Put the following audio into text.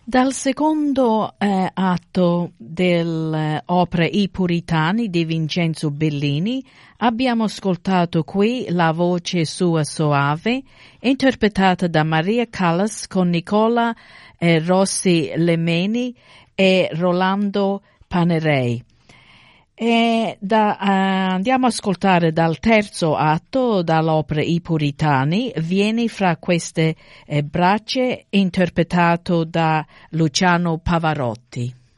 Dal secondo atto dell'opera I Puritani di Vincenzo Bellini abbiamo ascoltato qui la voce sua soave, interpretata da Maria Callas con Nicola Rossi Lemeni e Rolando Panerei. Andiamo a ascoltare dal terzo atto dall'opera I Puritani, Vieni fra queste braccia, interpretato da Luciano Pavarotti.